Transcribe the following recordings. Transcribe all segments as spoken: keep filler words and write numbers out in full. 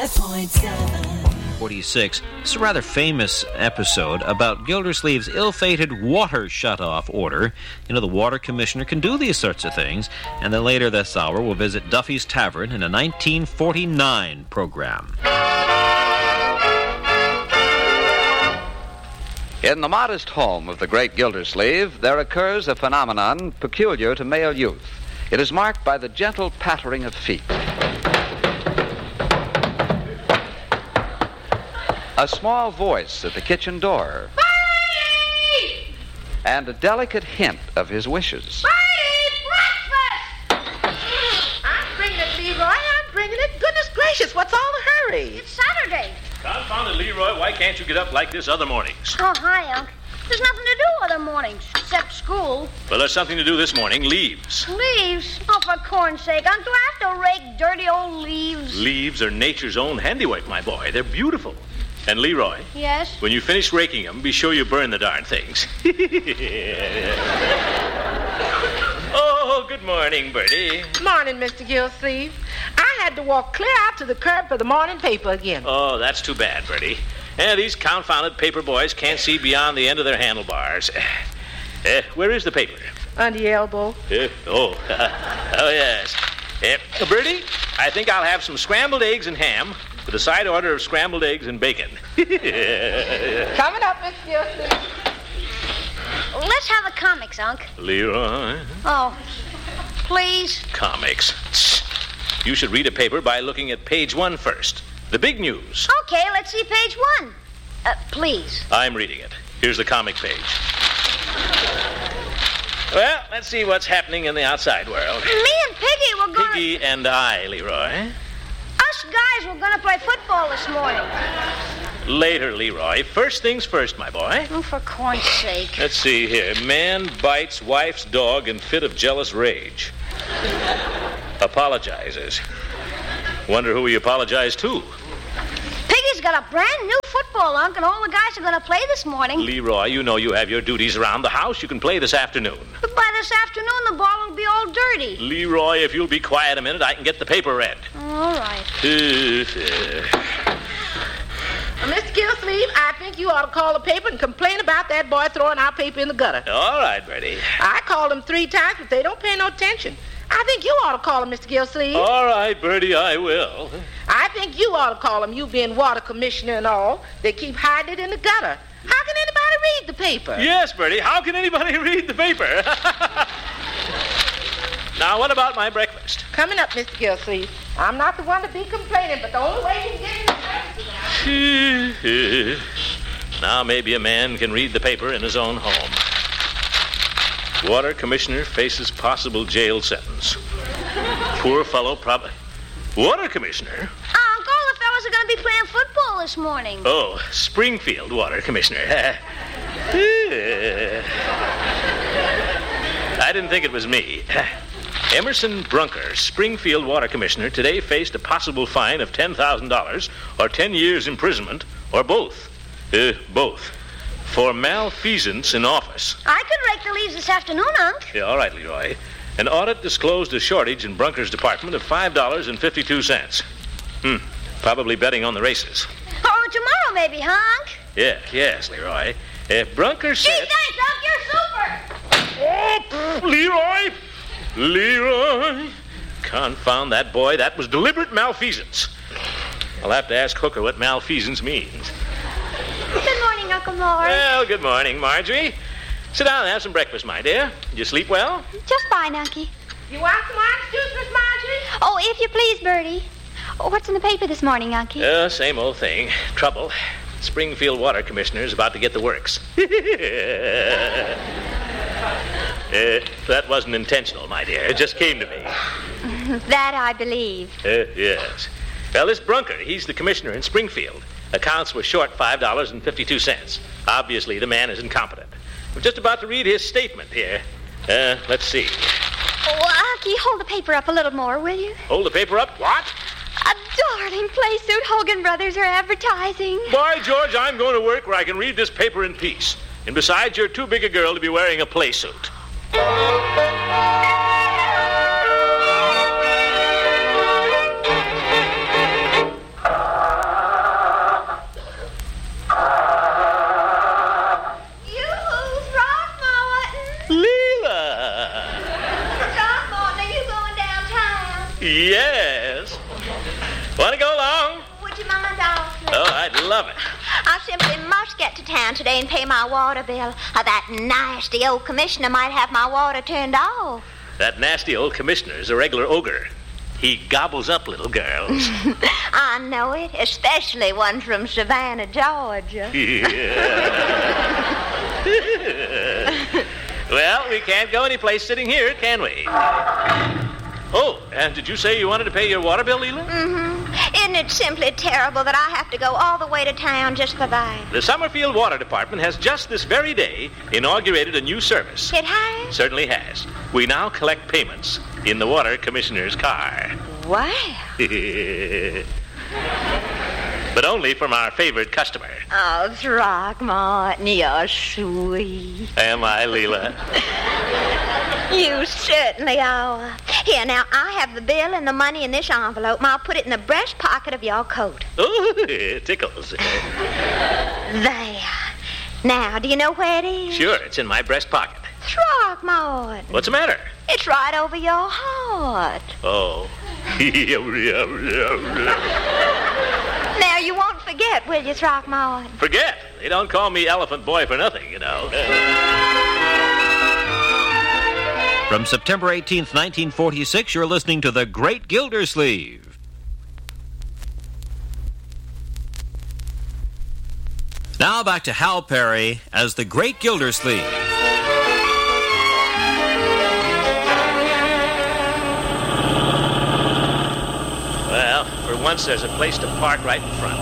five point seven. forty-six. It's a rather famous episode about Gildersleeve's ill-fated water shut-off order. You know, the water commissioner can do these sorts of things. And then later this hour, we'll visit Duffy's Tavern in a nineteen forty-nine program. In the modest home of the great Gildersleeve, there occurs a phenomenon peculiar to male youth. It is marked by the gentle pattering of feet. A small voice at the kitchen door. Marty! And a delicate hint of his wishes. Marty, breakfast! I'm bringing it, Leroy. I'm bringing it. Goodness gracious, what's all the hurry? It's Saturday. Confound it, Leroy. Why can't you get up like this other mornings? Oh, hi, Unc. There's nothing to do other mornings, except school. Well, there's something to do this morning. Leaves. Leaves? Oh, for corn's sake, Unc, do I have to rake dirty old leaves? Leaves are nature's own handiwork, my boy. They're beautiful. And, Leroy. Yes? When you finish raking them, be sure you burn the darn things. Oh, good morning, Bertie. Morning, Mister Gilsleeve. I had to walk clear out to the curb for the morning paper again. Oh, that's too bad, Bertie. Yeah, these confounded paper boys can't see beyond the end of their handlebars. Uh, where is the paper? Under your elbow. Uh, oh, oh, yes. Uh, Bertie, I think I'll have some scrambled eggs and ham with a side order of scrambled eggs and bacon. Coming up, Mister Gilsleeve. Let's have the comics, Unc. Leroy. Oh, please. Comics. You should read a paper by looking at page one first. The big news. Okay, let's see page one. Uh, please. I'm reading it. Here's the comic page. Well, let's see what's happening in the outside world. Me and Piggy were going to... Piggy and I, Leroy. Us guys were going to play football this morning. Later, Leroy. First things first, my boy. Oh, for corn's sake. Let's see here. Man bites wife's dog in fit of jealous rage. Apologizes. Wonder who he apologized to. Piggy's got a brand new football, Unc, and all the guys are going to play this morning. Leroy, you know you have your duties around the house. You can play this afternoon. But by this afternoon, the ball will be all dirty. Leroy, if you'll be quiet a minute, I can get the paper read. All right. Uh, Mister Gilsleeve, I think you ought to call the paper and complain about that boy throwing our paper in the gutter. All right, Bertie. I called them three times, but they don't pay no attention. I think you ought to call him, Mister Gilsleeve. All right, Bertie, I will. I think you ought to call him, you being water commissioner and all. They keep hiding it in the gutter. How can anybody read the paper? Yes, Bertie, how can anybody read the paper? Now, what about my breakfast? Coming up, Mister Gilsleeve. I'm not the one to be complaining, but the only way you can get in the breakfast. Now, maybe a man can read the paper in his own home. Water commissioner faces possible jail sentence. Poor fellow, probably. Water commissioner? Unc, all the fellas are going to be playing football this morning. Oh, Springfield water commissioner. I didn't think it was me. Emerson Brunker, Springfield water commissioner, today faced a possible fine of ten thousand dollars or ten years imprisonment, or both. Uh, both. For malfeasance in office. I could rake the leaves this afternoon, Unc. Yeah, all right, Leroy. An audit disclosed a shortage in Brunker's department of five dollars and fifty-two cents. Hmm. Probably betting on the races. Oh, tomorrow maybe, huh, Unc? Yeah, yes, Leroy. Uh, Brunker said... Gee, thanks, Unc. You're super. Oh, pff, Leroy! Leroy! Confound that boy. That was deliberate malfeasance. I'll have to ask Hooker what malfeasance means. Good morning, Uncle Mort. Well, good morning, Marjorie. Sit down and have some breakfast, my dear. Did you sleep well? Just fine, Unky. You want some orange juice, Miss Marjorie? Oh, if you please, Bertie. Oh, what's in the paper this morning, Unky? Uh, same old thing. Trouble. Springfield water commissioner is about to get the works. uh, that wasn't intentional, my dear. It just came to me. That I believe. Uh, yes. Well, this Brunker, he's the commissioner in Springfield. Accounts were short five dollars and fifty-two cents. Obviously, the man is incompetent. I'm just about to read his statement here. Uh, let's see. Oh, Unky, hold the paper up a little more, will you? Hold the paper up? What? A darling play suit Hogan Brothers are advertising. By George, I'm going to work where I can read this paper in peace. And besides, you're too big a girl to be wearing a play suit. love it. I simply must get to town today and pay my water bill. Uh, that nasty old commissioner might have my water turned off. That nasty old commissioner is a regular ogre. He gobbles up little girls. I know it, especially ones from Savannah, Georgia. Well, we can't go anyplace sitting here, can we? Oh, and did you say you wanted to pay your water bill, Leela? Mm-hmm. Isn't it simply terrible that I have to go all the way to town just for that? The Summerfield Water Department has just this very day inaugurated a new service. It has? Certainly has. We now collect payments in the water commissioner's car. Wow. But only from our favored customer. Oh, Throckmorton, you're sweet. Am I, Leela? You certainly are. Here, now, I have the bill and the money in this envelope, and I'll put it in the breast pocket of your coat. Oh, it tickles. There. Now, do you know where it is? Sure, it's in my breast pocket. Throckmorton. What's the matter? It's right over your heart. Oh. Now, you won't forget, will you, Throckmorton? Forget? They don't call me Elephant Boy for nothing, you know. From September eighteenth, nineteen forty-six, you're listening to The Great Gildersleeve. Now back to Hal Perry as The Great Gildersleeve. Well, for once there's a place to park right in front.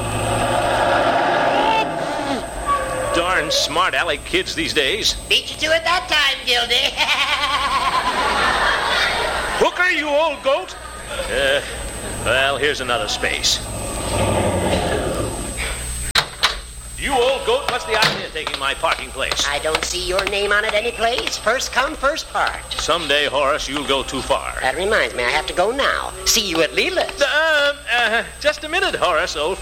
Darn smart aleck kids these days. Beat you to it that time, Gildy. Hooker, you old goat! Uh, well, here's another space. You old goat, what's the idea of taking my parking place? I don't see your name on it any place. First come, first parked. Someday, Horace, you'll go too far. That reminds me, I have to go now. See you at Leela's. Uh, uh, just a minute, Horace, old